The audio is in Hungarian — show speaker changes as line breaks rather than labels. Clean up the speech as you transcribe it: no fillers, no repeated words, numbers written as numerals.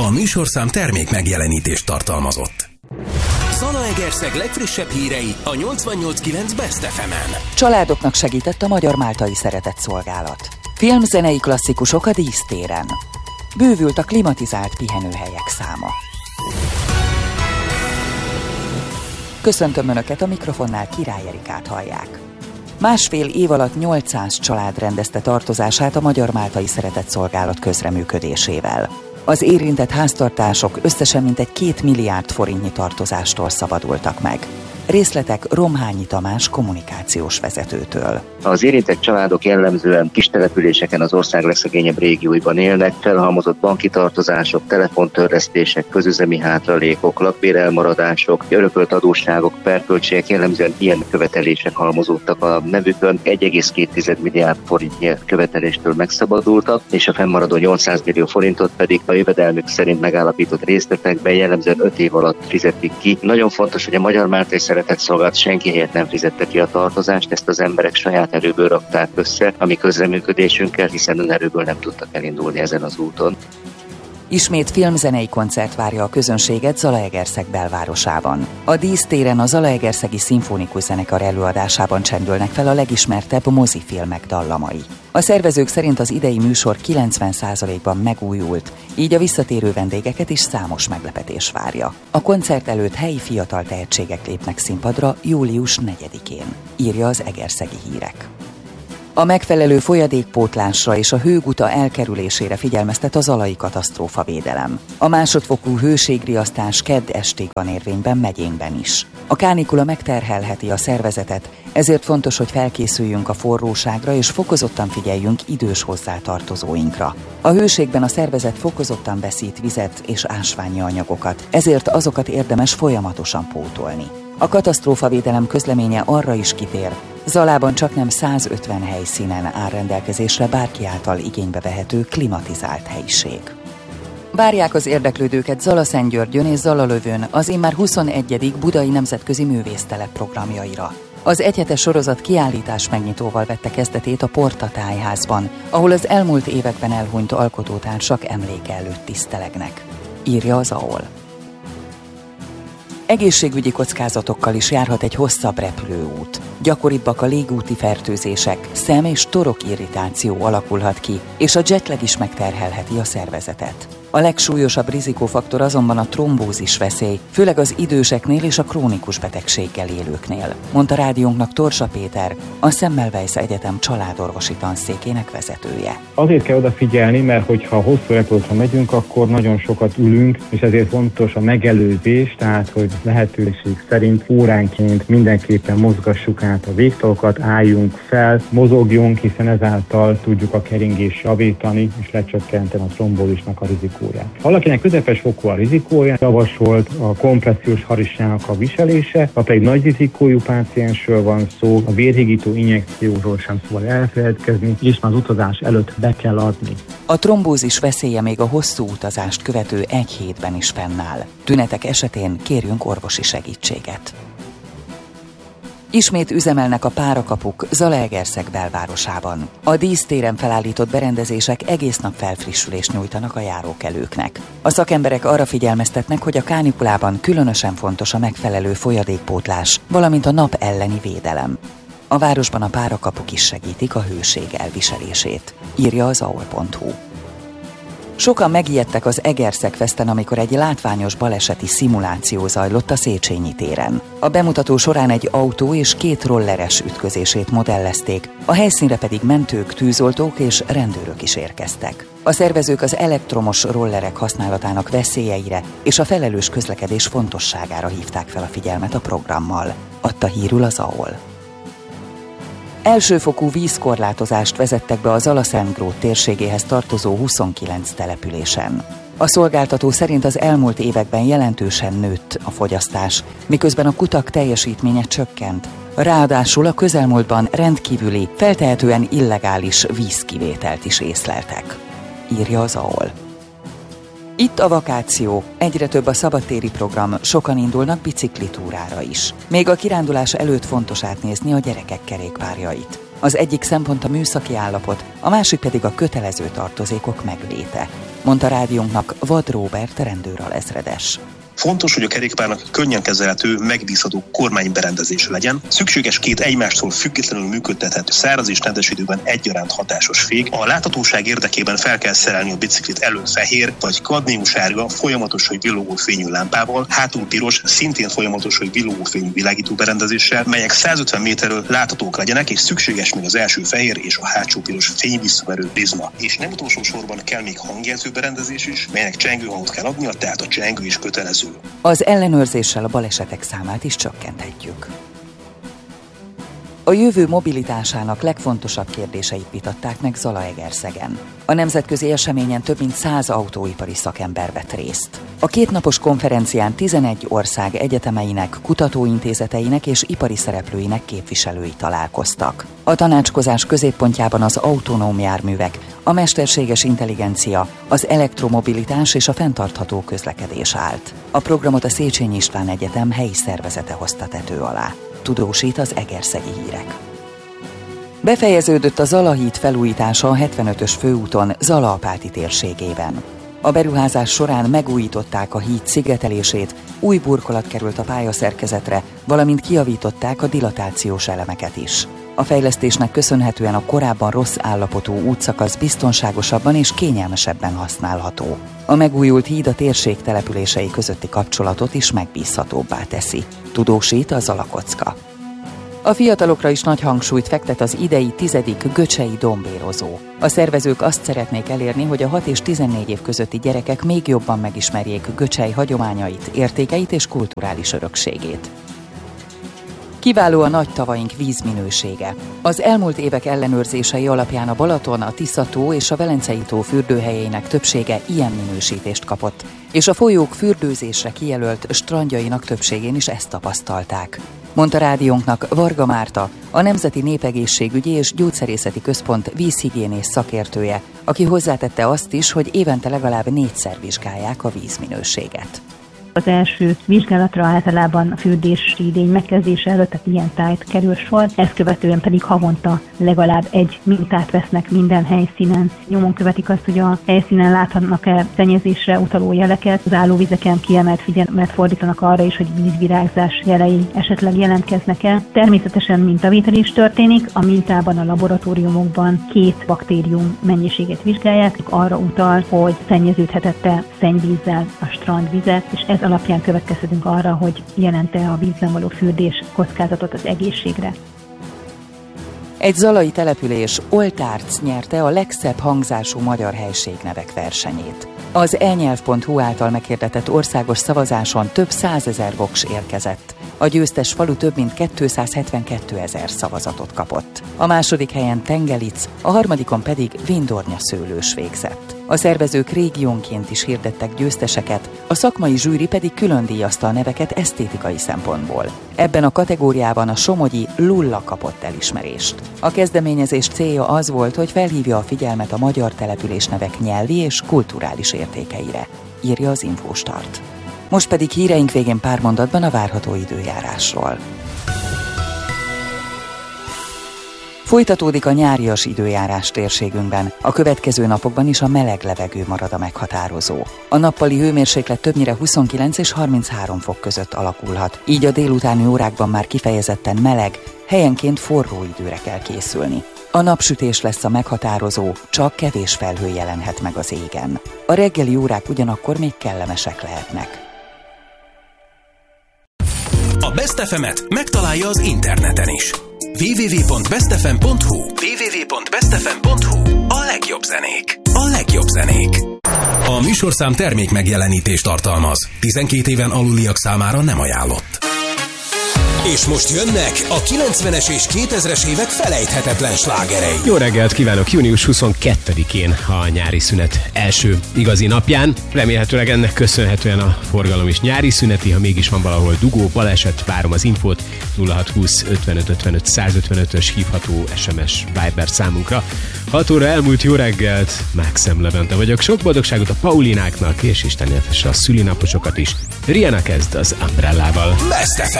A műsorszám termék megjelenítést tartalmazott. Zalaegerszeg legfrissebb hírei a 88.9 Best FM-en.
Családoknak segített a Magyar-Máltai Szeretetszolgálat. Filmzenei klasszikusok a dísztéren. Bővült a klimatizált pihenőhelyek száma. Köszöntöm Önöket, a mikrofonnál Király Erikát hallják. Másfél év alatt 800 család rendezte tartozását a Magyar-Máltai Szeretetszolgálat közreműködésével. Az érintett háztartások összesen mintegy 2 milliárd forintnyi tartozástól szabadultak meg. Részletek Romhányi Tamás kommunikációs vezetőtől.
Az érintett családok jellemzően kis településeken, az ország legszegényebb régióiban élnek, felhalmozott banki tartozások, telefontörlesztések, közüzemi hátralékok, lakbérelmaradások, örökölt adósságok, perköltségek, jellemzően ilyen követelések halmozódtak a nevükön. 1,2 milliárd forintnyi követeléstől megszabadultak, és a fennmaradó 800 millió forintot pedig a jövedelmük szerint megállapított részletekben jellemzően 5 év alatt fizetik ki. Nagyon fontos, hogy a Magyar-Máltai Szeretetszolgálat senki helyett nem fizette ki a tartozást, ezt az emberek saját erőből rakták össze a mi közreműködésünkkel, hiszen önerőből nem tudtak elindulni ezen az úton.
Ismét filmzenei koncert várja a közönséget Zalaegerszeg belvárosában. A dísztéren a Zalaegerszegi Szimfonikus Zenekar előadásában csendülnek fel a legismertebb mozifilmek dallamai. A szervezők szerint az idei műsor 90%-ban megújult, így a visszatérő vendégeket is számos meglepetés várja. A koncert előtt helyi fiatal tehetségek lépnek színpadra július 4-én, írja az Egerszegi Hírek. A megfelelő folyadékpótlásra és a hőguta elkerülésére figyelmeztet a zalai katasztrófavédelem. A másodfokú hőségriasztás kedd estig van érvényben megyénkben is. A kánikula megterhelheti a szervezetet, ezért fontos, hogy felkészüljünk a forróságra és fokozottan figyeljünk idős hozzátartozóinkra. A hőségben a szervezet fokozottan veszít vizet és ásványi anyagokat, ezért azokat érdemes folyamatosan pótolni. A katasztrófavédelem közleménye arra is kitér, Zalában csaknem 150 helyszínen áll rendelkezésre bárki által igénybe vehető klimatizált helyiség. Várják az érdeklődőket Zala-Szentgyörgyön és Zalalövőn az immár 21. Budai Nemzetközi Művésztelep programjaira. Az egyhetes sorozat kiállítás megnyitóval vette kezdetét a Porta Tájházban, ahol az elmúlt években elhunyt alkotótársak emléke előtt tisztelegnek, írja az AOL. Egészségügyi kockázatokkal is járhat egy hosszabb repülőút. Gyakoribbak a légúti fertőzések, szem- és torokirritáció alakulhat ki, és a jetlag is megterhelheti a szervezetet. A legsúlyosabb rizikófaktor azonban a trombózis veszély, főleg az időseknél és a krónikus betegséggel élőknél, mondta rádiónknak Torsa Péter, a Semmelweis Egyetem családorvosi tanszékének vezetője.
Azért kell odafigyelni, mert hogyha hosszú repülőtre megyünk, akkor nagyon sokat ülünk, és ezért fontos a megelőzés, tehát hogy lehetőség szerint óránként mindenképpen mozgassuk át a végtalokat, álljunk fel, mozogjunk, hiszen ezáltal tudjuk a keringést javítani, és lecsökkenteni a trombózisnak a rizikóját. Valakinek közepes fokú a rizikója, javasolt a kompressziós harisnyának a viselése, ha pedig nagy rizikójú páciensről van szó, a vérhigító injekcióról sem szabad elfeledkezni, és már az utazás előtt be kell adni.
A trombózis veszélye még a hosszú utazást követő 1 hétben is fennáll. Tünetek esetén kérjünk orvosi segítséget. Ismét üzemelnek a párakapuk Zalaegerszeg belvárosában. A dísztéren felállított berendezések egész nap felfrissülést nyújtanak a járókelőknek. A szakemberek arra figyelmeztetnek, hogy a kánikulában különösen fontos a megfelelő folyadékpótlás, valamint a nap elleni védelem. A városban a párakapuk is segítik a hőség elviselését, írja az aol.hu. Sokan megijedtek az Egerszeg Festen, amikor egy látványos baleseti szimuláció zajlott a Széchenyi téren. A bemutató során egy autó és 2 rolleres ütközését modellezték, a helyszínre pedig mentők, tűzoltók és rendőrök is érkeztek. A szervezők az elektromos rollerek használatának veszélyeire és a felelős közlekedés fontosságára hívták fel a figyelmet a programmal, adta hírül az AOL. Elsőfokú vízkorlátozást vezettek be a Zala-Szentgrót térségéhez tartozó 29 településen. A szolgáltató szerint az elmúlt években jelentősen nőtt a fogyasztás, miközben a kutak teljesítménye csökkent. Ráadásul a közelmúltban rendkívüli, feltehetően illegális vízkivételt is észleltek, írja az AOL. Itt a vakáció, egyre több a szabadtéri program, sokan indulnak biciklitúrára is. Még a kirándulás előtt fontos átnézni a gyerekek kerékpárjait. Az egyik szempont a műszaki állapot, a másik pedig a kötelező tartozékok megléte, mondta rádiónknak Vad Róbert rendőralezredes.
Fontos, hogy a kerékpárnak könnyen kezelhető, megbízható kormányberendezése legyen. Szükséges két egymástól függetlenül működtethető száraz és nedves időben egyaránt hatásos fék. A láthatóság érdekében fel kell szerelni a biciklit elől fehér vagy kadmiumsárga, folyamatos vagy villogó fényű lámpával, hátul piros, szintén folyamatos vagy villogó fényű világító berendezéssel, melyek 150 méterről láthatók legyenek, és szükséges még az első fehér és a hátsó piros fényvisszaverő prizma. És nem utolsó sorban kell még hangjelző berendezés is, melynek csengőhangot kell adnia, tehát a csengő is kötelező.
Az ellenőrzéssel a balesetek számát is csökkenthetjük. A jövő mobilitásának legfontosabb kérdéseit vitatták meg Zalaegerszegen. A nemzetközi eseményen több mint 100 autóipari szakember vett részt. A kétnapos konferencián 11 ország egyetemeinek, kutatóintézeteinek és ipari szereplőinek képviselői találkoztak. A tanácskozás középpontjában az autonóm járművek, a mesterséges intelligencia, az elektromobilitás és a fenntartható közlekedés állt. A programot a Széchenyi István Egyetem helyi szervezete hozta tető alá. Tudósít az egerszegi hírek. Befejeződött a Zalahíd felújítása a 75-ös főúton Zalaapáti térségében. A beruházás során megújították a híd szigetelését, új burkolat került a pályaszerkezetre, valamint kijavították a dilatációs elemeket is. A fejlesztésnek köszönhetően a korábban rossz állapotú útszakasz biztonságosabban és kényelmesebben használható. A megújult híd a térség települései közötti kapcsolatot is megbízhatóbbá teszi. Tudósít a Zalakocka. A fiatalokra is nagy hangsúlyt fektet az idei 10. göcsei dombérozó. A szervezők azt szeretnék elérni, hogy a 6 és 14 év közötti gyerekek még jobban megismerjék Göcsej hagyományait, értékeit és kulturális örökségét. Kiváló a nagy tavaink vízminősége. Az elmúlt évek ellenőrzései alapján a Balaton, a Tisza-tó és a Velencei-tó fürdőhelyeinek többsége ilyen minősítést kapott, és a folyók fürdőzésre kijelölt strandjainak többségén is ezt tapasztalták. Mondta rádiónknak Varga Márta, a Nemzeti Népegészségügyi és Gyógyszerészeti Központ vízhigiénész szakértője, aki hozzátette azt is, hogy évente legalább 4-szer vizsgálják a vízminőséget.
Az első vizsgálatra általában a fürdési idény megkezdése előtt, tehát ilyen tájt kerül sor, ezt követően pedig havonta legalább egy mintát vesznek minden helyszínen. Nyomon követik azt, hogy a helyszínen láthatnak-e szennyezésre utaló jeleket, az állóvizeken kiemelt figyelmet fordítanak arra is, hogy vízvirágzás jelei esetleg jelentkeznek-e. Természetesen mintavétel is történik, a mintában a laboratóriumokban 2 baktérium mennyiséget vizsgálják, arra utal, hogy szennyeződhetett-e szennyvízzel a strandvizet, és ez alapján következtetünk arra, hogy jelent-e a vízben való fürdés kockázatot az egészségre.
Egy zalai település Oltárc nyerte a legszebb hangzású magyar helységnevek versenyét. Az enyelv.hu által meghirdetett országos szavazáson több 100 000 voks érkezett. A győztes falu több mint 272 000 szavazatot kapott. A második helyen Tengelic, a harmadikon pedig Vindornya szőlős végzett. A szervezők régiónként is hirdettek győzteseket, a szakmai zsűri pedig külön díjazta a neveket esztétikai szempontból. Ebben a kategóriában a somogyi Lulla kapott elismerést. A kezdeményezés célja az volt, hogy felhívja a figyelmet a magyar településnevek nyelvi és kulturális értékeire, írja az Infostart. Most pedig híreink végén pár mondatban a várható időjárásról. Folytatódik a nyárias időjárás térségünkben, a következő napokban is a meleg levegő marad a meghatározó. A nappali hőmérséklet többnyire 29 és 33 fok között alakulhat, így a délutáni órákban már kifejezetten meleg, helyenként forró időre kell készülni. A napsütés lesz a meghatározó, csak kevés felhő jelenhet meg az égen. A reggeli órák ugyanakkor még kellemesek lehetnek.
A Best FM-et megtalálja az interneten is. www.bestfm.hu www.bestfm.hu A legjobb zenék. A legjobb zenék. A műsorszám termék megjelenítést tartalmaz. 12 éven aluliak számára nem ajánlott. És most jönnek a 90-es és 2000-es évek felejthetetlen slágerei.
Jó reggelt kívánok! Június 22-én a nyári szünet első igazi napján. Remélhetőleg ennek köszönhetően a forgalom is nyári szüneti, ha mégis van valahol dugó, baleset, várom az infót. 0620 55 55 155-ös hívható SMS Viber számunkra. 6 óra elmúlt, jó reggelt! Mákszem Levente vagyok. Sok boldogságot a Paulináknak, és Isten éltesse a szülinaposokat is. Rihanna kezd az Umbrellával.
Best FM.